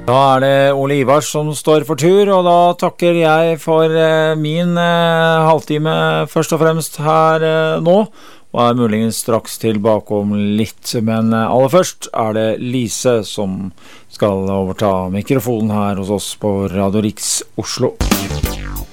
Da det Ole Ivars som står for tur, og da takker jeg for min halvtime først og fremst her nå, og muligens straks tilbake om litt, men aller først det Lise som skal overta mikrofonen her hos oss på Radio Riks Oslo.